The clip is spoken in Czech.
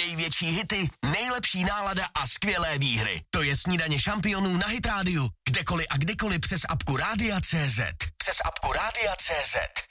Největší hity, nejlepší nálada a skvělé výhry. To je Snídaně šampionů na Hit rádiu. Kdekoliv a kdykoliv přes apku Rádia.cz. Přes apku Rádia.cz.